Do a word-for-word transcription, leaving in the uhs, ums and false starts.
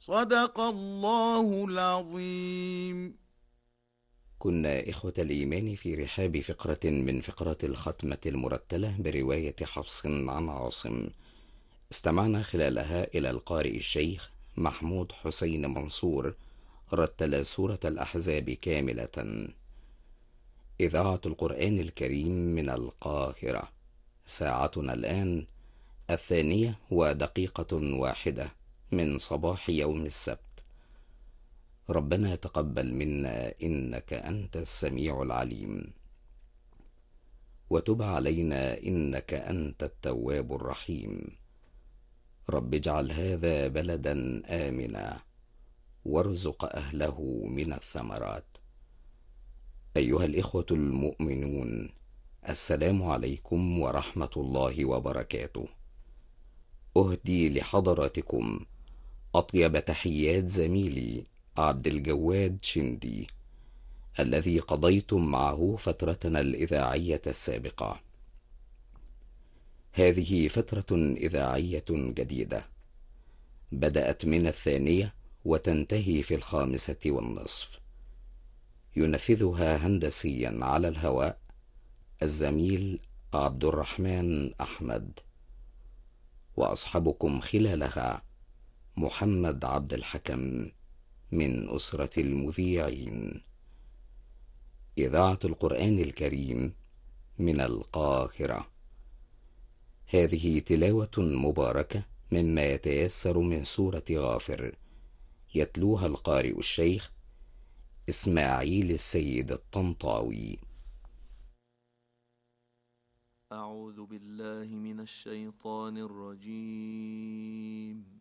صدق الله العظيم. كنا إخوة الإيمان في رحاب فقرة من فقرات الختمة المرتلة برواية حفص عن عاصم، استمعنا خلالها إلى القارئ الشيخ محمود حسين منصور رتل سورة الأحزاب كاملة. إذاعة القرآن الكريم من القاهرة. ساعتنا الآن الثانية ودقيقة واحدة من صباح يوم السبت. ربنا تقبل منا إنك أنت السميع العليم، وتب علينا إنك أنت التواب الرحيم. رب اجعل هذا بلدا آمنا وارزق أهله من الثمرات. أيها الإخوة المؤمنون، السلام عليكم ورحمة الله وبركاته. أهدي لحضراتكم أطيب تحيات زميلي عبد الجواد شندي الذي قضيتم معه فترتنا الإذاعية السابقة. هذه فترة إذاعية جديدة بدأت من الثانية وتنتهي في الخامسة والنصف. ينفذها هندسيا على الهواء الزميل عبد الرحمن أحمد، وأصحبكم خلالها محمد عبد الحكم من أسرة المذيعين. إذاعة القرآن الكريم من القاهرة. هذه تلاوة مباركة مما يتيسر من سورة غافر، يتلوها القارئ الشيخ إسماعيل السيد الطنطاوي. أعوذ بالله من الشيطان الرجيم.